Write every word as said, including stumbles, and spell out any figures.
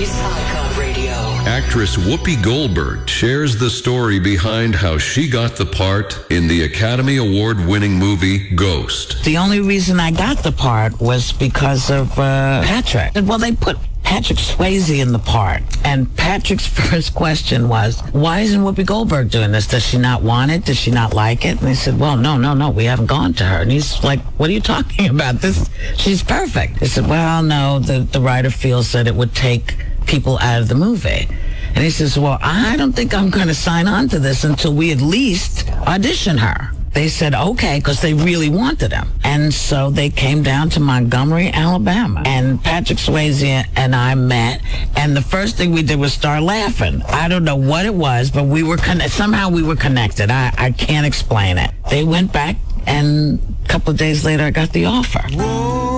is Icon Radio. Actress Whoopi Goldberg shares the story behind how she got the part in the Academy Award-winning movie Ghost. The only reason I got the part was because of uh, Patrick. Well, they put Patrick Swayze in the part. And Patrick's first question was, why isn't Whoopi Goldberg doing this? Does she not want it? Does she not like it? And they said, well, no, no, no, we haven't gone to her. And he's like, what are you talking about? This, she's perfect. They said, well, no, the, the writer feels that it would take people out of the movie. And he says, well, I don't think I'm going to sign on to this until we at least audition her. They said, okay, because they really wanted him. And so they came down to Montgomery, Alabama. And Patrick Swayze and I met. And the first thing we did was start laughing. I don't know what it was, but we were con- somehow we were connected. I, I can't explain it. They went back, and a couple of days later, I got the offer. Whoa.